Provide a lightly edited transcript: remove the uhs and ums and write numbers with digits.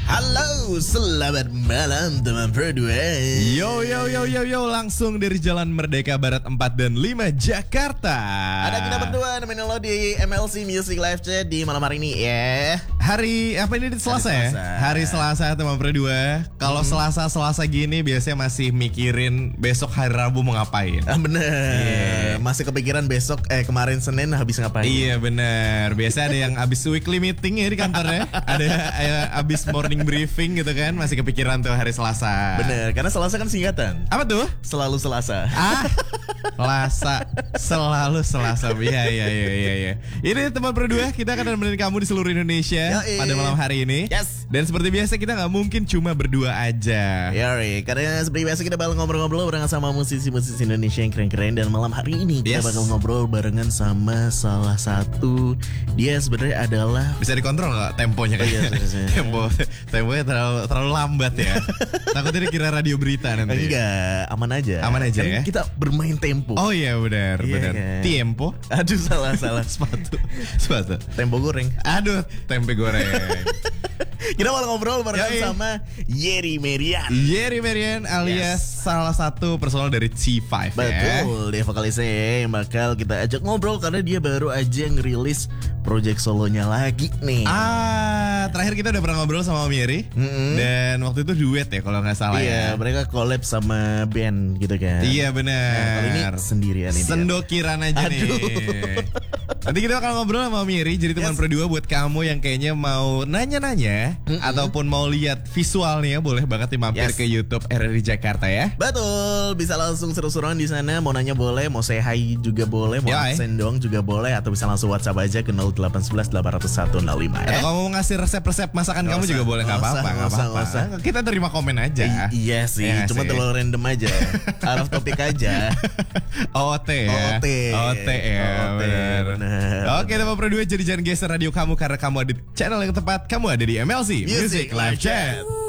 Halo, selamat malam teman berdua. Yo, langsung dari Jalan Merdeka Barat 4 dan 5 Jakarta. Ada kita berdua nemenin lo di MLC Music Live Chat di malam hari ini ya. Hari apa ini? Selasa ya? Hari Selasa teman berdua. Kalau Selasa gini biasanya masih mikirin besok hari Rabu mau ngapain. Bener. Masih kepikiran besok kemarin Senin habis ngapain. Iya bener. Biasa ada yang habis weekly meeting ya di kantornya. Ada habis morning briefing gitu kan. Masih kepikiran tuh hari Selasa. Bener, karena Selasa kan singkatan. Apa tuh? Selalu Selasa. Selasa, selalu Selasa. Iya. Ini teman berdua, kita akan nemenin kamu di seluruh Indonesia pada malam hari ini. Yes. Dan seperti biasa kita nggak mungkin cuma berdua aja. Yori, karena seperti biasa kita bakal ngobrol-ngobrol barengan sama musisi-musisi Indonesia yang keren-keren. Dan malam hari ini kita bakal ngobrol barengan sama salah satu. Dia sebenarnya adalah, bisa dikontrol nggak temponya kayak temponya terlalu lambat ya. Takutnya dikira radio berita nanti. Enggak, aman aja. Aman aja ya. Kita bermain tempo. Oh iya benar. Kan? Tempo. Aduh salah sepatu. Tempo goreng. Aduh, tempe goreng. Kita mau ngobrol barengan sama Yeri Merian alias salah satu personal dari C5. Betul, dia vokalisnya yang bakal kita ajak ngobrol karena dia baru aja ngerilis project solonya lagi nih. Terakhir kita udah pernah ngobrol sama Om Yeri. Dan waktu itu duet ya kalau nggak salah ya. Iya, mereka collab sama band gitu kan. Iya benar. Nah, kali ini sendirian ini. Sendokiran aja nih. Nanti kita bakal ngobrol sama Om Yeri. Jadi teman berdua buat kamu yang kayaknya mau nanya-nanya ataupun mau lihat visualnya, boleh banget mampir ke YouTube RRI Jakarta ya. Betul, bisa langsung seru-seruan di sana. Mau nanya boleh, mau say hi juga boleh, mau absen doang juga boleh, atau bisa langsung WhatsApp aja ke 0811 801 05 ya. Atau kamu mau ngasih resep-resep masakan kamu juga boleh, nggak apa-apa. Kita terima komen aja. Iya sih, cuma terlalu random aja. Out of topic aja. OT ya. Bener. Oke, teman berdua, jadi jangan geser radio kamu karena kamu ada di channel yang tepat. Kamu ada di MLC Music Live Chat.